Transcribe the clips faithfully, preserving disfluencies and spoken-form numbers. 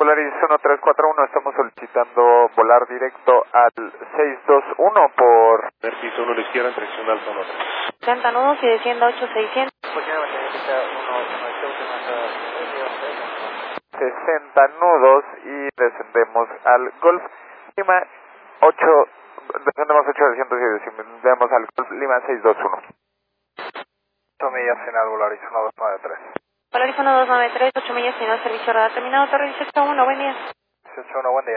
Polaris uno tres cuatro uno, estamos solicitando volar directo al seis dos uno por... Piso uno a la izquierda, en dirección alfa uno tres. sesenta nudos y descienda ocho seiscientos. sesenta nudos y descendemos al Golf Lima ocho, descendemos ocho trescientos y descendemos al Golf Lima seis dos uno. ocho millas final, Polaris uno dos nueve tres. Polaris uno dos nueve tres, ocho millas final, servicio radar terminado, Torre dieciocho uno, buen día. dieciocho uno, buen día.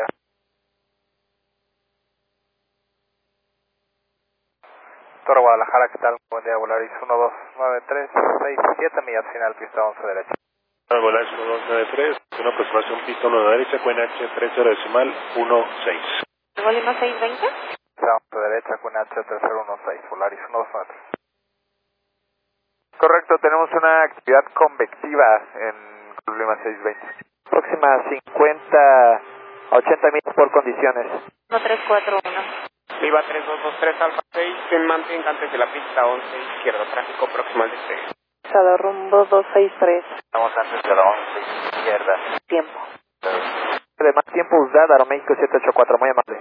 Torre Guadalajara, ¿qué tal? Buen día, Polaris uno dos nueve tres, seis siete millas final, pista once derecha. Polaris uno dos nueve tres, una aproximación pista uno derecha, Q N H tres cero decimal uno seis. ¿Golf Lima seis veinte? Pista once derecha, Q N H tres cero uno seis, Polaris uno dos nueve tres. Correcto, tenemos una actividad convectiva en Golf Lima seis veinte. Próxima cincuenta a ochenta millas por condiciones. uno tres cuatro uno. Viva tres dos dos tres, Alfa seis, se mantenga antes de la pista once, izquierda, tráfico próximo al despegue. Sada rumbo dos seis tres. Estamos antes de la once, izquierda. Tiempo. De más tiempo usada, Aeroméxico siete ocho cuatro, muy amable.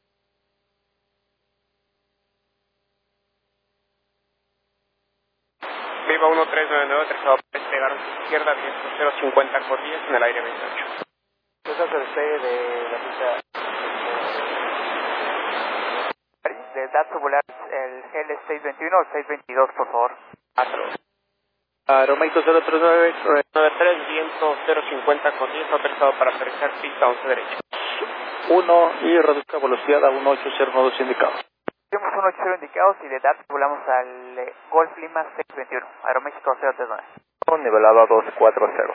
Viva uno tres nueve nueve, trazado para despegar a su izquierda, viento cero cincuenta con diez en el aire veintiocho. Ese es el despegue de la pista. De dato volar el G L seis veintiuno o seis veintidós, por favor. cuatro. Aeroméxico cero tres nueve. nueve tres, viento cero cincuenta con diez, autorizado para aterrizar pista once derecha. uno y reduzca velocidad a uno ocho cero uno dos indicado. Tenemos uno ocho cero indicados y de datos volamos al eh, Golf Lima seis veintiuno, Aeroméxico cero tres nueve. Un nivelado a dos cuatro cero.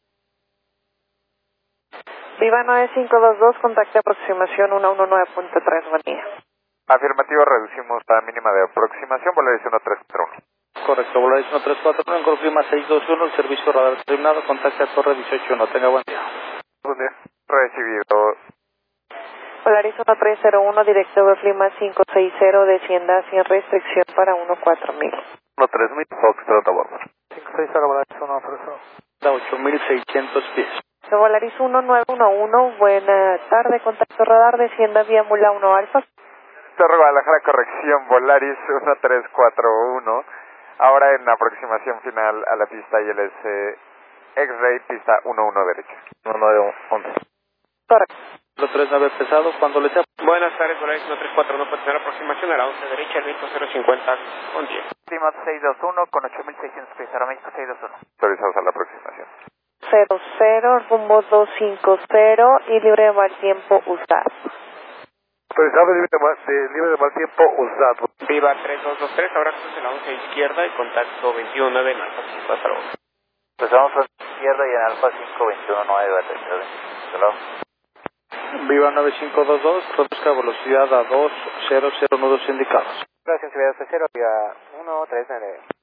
Viva nueve cinco dos dos, contacte aproximación uno uno nueve punto tres, buen día. Afirmativo, reducimos la mínima de aproximación, Polaris uno tres cuatro uno. Correcto, Polaris uno tres cuatro uno, en Golf Lima seis dos uno, el servicio radar terminado, contacte a Torre dieciocho uno, tenga buen día. Buen día. Recibido. Polaris uno tres cero uno, directo Golf Lima cinco seis cero, descienda sin restricción para uno cuatro mil. uno tres mil, Foxtrot a bordo. cinco seis cero, Polaris uno tres cero. Da ocho mil seiscientos pies. Polaris uno nueve uno uno, buena tarde, contacto radar, descienda vía Mula uno Alfa. Torre Guadalajara, corrección, Polaris uno tres cuatro uno. Ahora en aproximación final a la pista I L S X-Ray, pista uno uno derecha. uno nueve once. Correcto. Los tres nueve pesado, cuando le sea. Buenas tardes, Polaris uno tres cuatro uno, puede tener aproximación a la once derecha, el viento cero cincuenta con diez. Clima seis dos uno con ocho mil seiscientos pies, Aeroméxico seis dos uno. Autorizados a la aproximación. cero cero, rumbo dos cinco cero y libre de mal tiempo usado. Autorizado libre de mal, de, libre de mal tiempo usado. Viva tres dos dos tres, ahora cruce la once izquierda y contacto veintiuno nueve en Alfa cinco, hasta luego. Empezamos a la izquierda y en Alfa cinco veintiuno nueve, hasta luego. Viva nueve cinco dos dos, reduzca velocidad a dos cero cero nudos indicados. Gracias, ciudad cero, vía uno tres nueve.